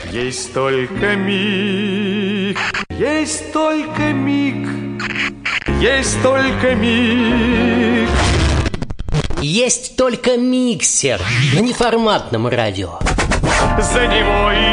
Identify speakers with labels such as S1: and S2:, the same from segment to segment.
S1: Есть только миг, есть только миг, есть только миг.
S2: Есть только миксер на неформатном радио.
S1: За него и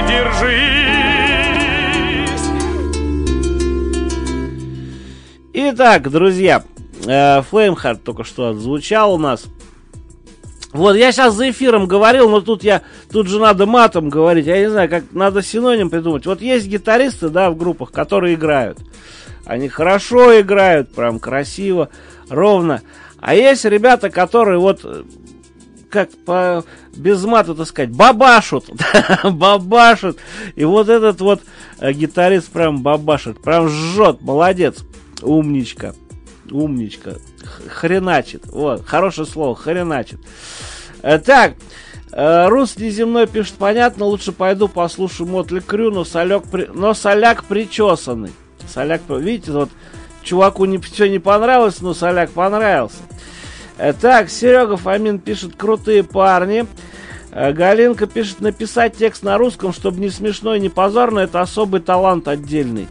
S1: держись.
S3: Итак, друзья, Flameheart только что отзвучал у нас. Вот, я сейчас за эфиром говорил, но тут же надо матом говорить. Я не знаю, как надо синоним придумать. Вот есть гитаристы, да, в группах, которые играют. Они хорошо играют, прям красиво, ровно. А есть ребята, которые вот, как без мата, так сказать, бабашут. Бабашут. И вот этот вот гитарист прям бабашит, прям жжет, молодец, умничка. Умничка. Хреначит. Вот, хорошее слово, хреначит. Так, Рус Неземной пишет: понятно, лучше пойду послушаю Мотли Крю, но соляк причесанный. Соляк, видите, вот чуваку все не понравилось, но соляк понравился. Так, Серега Фомин пишет: крутые парни. Галинка пишет: написать текст на русском, чтобы не смешно и не позорно, это особый талант отдельный.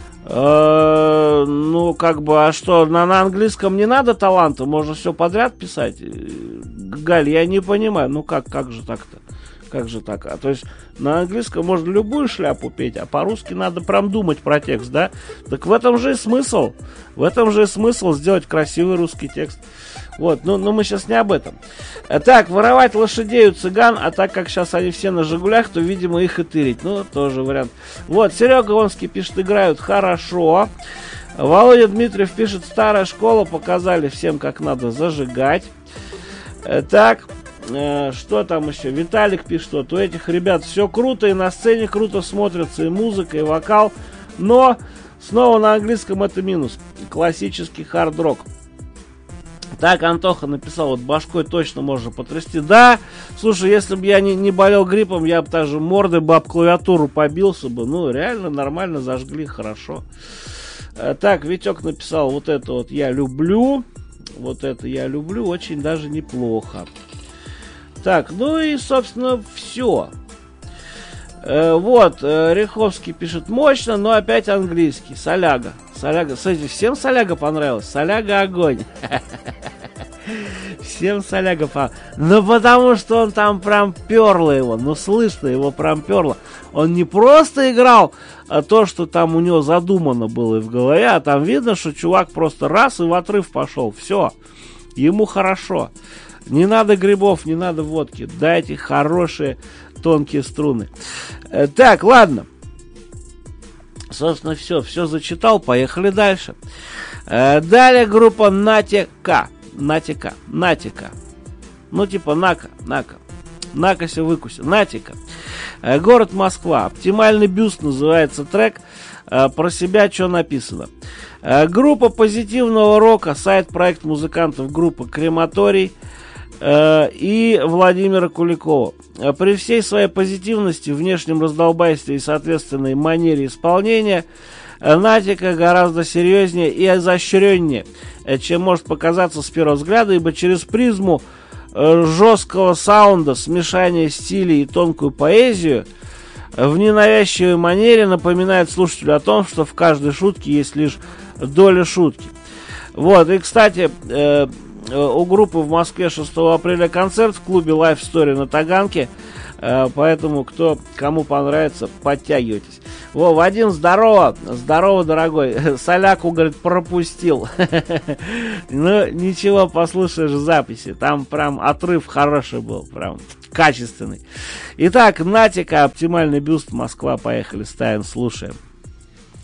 S3: Ну, как бы, а что, на английском не надо таланта? Можно все подряд писать? Галь, я не понимаю. Ну, как же так-то? Как же так? То есть, на английском можно любую шляпу петь, а по-русски надо прям думать про текст, да? Так в этом же и смысл. В этом же и смысл сделать красивый русский текст. Вот, но мы сейчас не об этом. Так, воровать лошадей у цыган, а так как сейчас они все на «Жигулях», то, видимо, их и тырить. Ну, тоже вариант. Вот, Серега Омский пишет: играют хорошо. Володя Дмитриев пишет: старая школа, показали всем, как надо зажигать. Так, что там еще? Виталик пишет: вот у этих ребят все круто, и на сцене круто смотрится, и музыка, и вокал. Но снова на английском это минус. Классический хард-рок. Так, Антоха написал: вот башкой точно можно потрясти. Да, слушай, если бы я не болел гриппом, я бы даже мордой бы об клавиатуру побился бы. Ну, реально, нормально зажгли, хорошо. Так, Витек написал: вот это вот я люблю. Вот это я люблю, очень даже неплохо. Так, ну и, собственно, все. Вот, Риховский пишет: мощно, но опять английский. Соляга. Соляга. Кстати, всем соляга понравилось. Соляга огонь. Всем соляга понравилось. Ну, потому что он там прям перло его. Ну, слышно, его прям перло. Он не просто играл то, что там у него задумано было в голове, а там видно, что чувак просто раз и в отрыв пошел. Все. Ему хорошо. Не надо грибов, не надо водки. Дайте хорошие тонкие струны. Так, ладно. Собственно, все зачитал. Поехали дальше. Далее группа Натика. Ну, типа Нака. Накося выкуся. Натика. Город Москва. Оптимальный бюст называется трек. Про себя что написано. Группа позитивного рока. Сайт-проект музыкантов группы Крематорий и Владимира Куликова. При всей своей позитивности, внешнем раздолбайстве и соответственной манере исполнения, Натика гораздо серьезнее и изощреннее, чем может показаться с первого взгляда, ибо через призму жесткого саунда, смешания стилей и тонкую поэзию в ненавязчивой манере напоминает слушателю о том, что в каждой шутке есть лишь доля шутки. Вот, и, кстати, у группы в Москве 6 апреля концерт в клубе Life Story на Таганке. Поэтому, кому понравится, подтягивайтесь. Во, Вадим, здорово. Здорово, дорогой. Соляку, говорит, пропустил. Ну, ничего, послушаешь записи. Там прям отрыв хороший был. Прям качественный. Итак, Натика, оптимальный бюст, Москва. Поехали, ставим, слушаем.